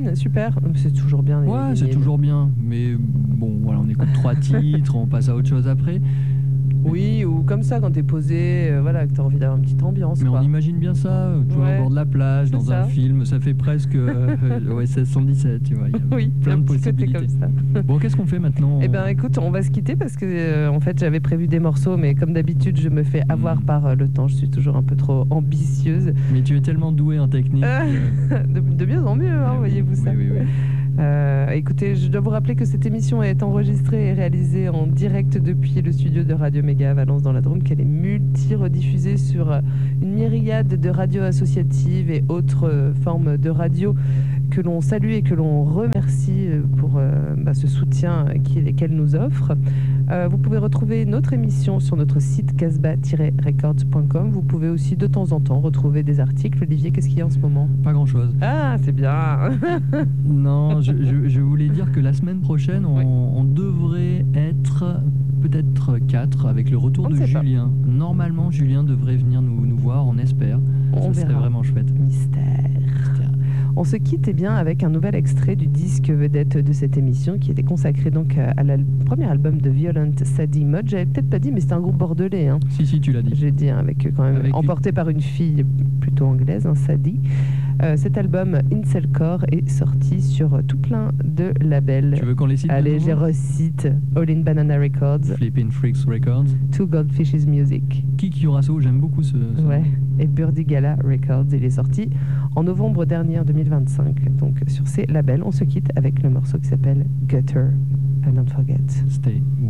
Queen, super. C'est toujours bien. Ouais, c'est toujours bien. Mais bon, voilà, on écoute 3 titres, on passe à autre chose après. Oui, ou comme ça, quand t'es posé, voilà, que t'as envie d'avoir une petite ambiance. Mais quoi. on imagine bien ça, tu vois, au bord de la plage, dans ça. un film, ça fait presque OSS 117, tu vois. Il y a Oui, plein de petit côté possibilités. comme ça. Bon, qu'est-ce qu'on fait maintenant? Eh ben, écoute, on va se quitter parce que, en fait, j'avais prévu des morceaux, mais comme d'habitude, je me fais avoir par le temps. Je suis toujours un peu trop ambitieuse. Mais tu es tellement douée en technique. De mieux en mieux, hein, voyez-vous ça. Oui. Écoutez, je dois vous rappeler que cette émission est enregistrée et réalisée en direct depuis le studio de Radio Méga à Valence dans la Drôme, qu'elle est multi-rediffusée sur une myriade de radios associatives et autres formes de radio que l'on salue et que l'on remercie pour ce soutien qu'elle nous offre. Vous pouvez retrouver notre émission sur notre site casbah-records.com. Vous pouvez aussi de temps en temps retrouver des articles. Olivier, qu'est-ce qu'il y a en ce moment? Pas grand-chose. Ah, c'est bien. Non, je voulais dire que la semaine prochaine, on devrait être peut-être 4 avec le retour de Julien. Normalement, Julien devrait venir nous voir, on espère. Ça serait vraiment chouette. Mystère. On se quitte bien avec un nouvel extrait du disque vedette de cette émission qui était consacré donc à premier album de Violent Sadie Mud. J'avais peut-être pas dit, mais c'était un groupe bordelais. Hein. Si, tu l'as dit. J'ai dit, avec quand même emporté par une fille plutôt anglaise, Sadie. Cet album Incelcore est sorti sur tout plein de labels. Tu veux qu'on les cite? Allez, je recite All in Banana Records, Flippin' Freaks Records, Two Goldfishes Music, Kiki Urasso, j'aime beaucoup ce ouais, et Birdie Gala Records. Il est sorti en novembre dernier, en 2025. Donc sur ces labels, on se quitte avec le morceau qui s'appelle Gutter. And don't forget, stay